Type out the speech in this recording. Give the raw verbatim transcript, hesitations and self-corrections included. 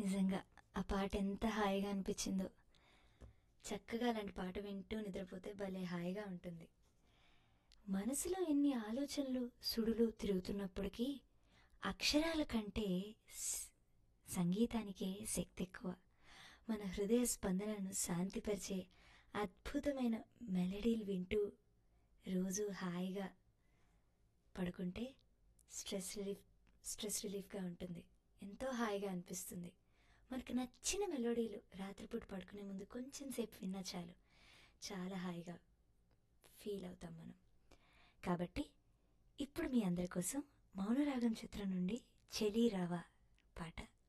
నిజంగా ఆ పాట ఎంత హాయిగా అనిపించిందో. చక్కగా అలాంటి పాట వింటూ నిద్రపోతే భలే హాయిగా ఉంటుంది. మనసులో ఎన్ని ఆలోచనలు సుడులు తిరుగుతున్నప్పటికీ అక్షరాల కంటే స్- సంగీతానికే శక్తి ఎక్కువ. మన హృదయ స్పందనను శాంతిపరిచే అద్భుతమైన మెలడీలు వింటూ రోజు హాయిగా పడుకుంటే స్ట్రెస్ రిలీఫ్ స్ట్రెస్ రిలీఫ్గా ఉంటుంది. ఎంతో హాయిగా అనిపిస్తుంది. మనకు నచ్చిన మెలోడీలు రాత్రిపూట పడుకునే ముందు కొంచెం సేపు విన్నా చాలు, చాలా హాయిగా ఫీల్ అవుతాం మనం. కాబట్టి ఇప్పుడు మీ అందరి కోసం మౌనరాగం చిత్రం నుండి చెలి రావా పాట.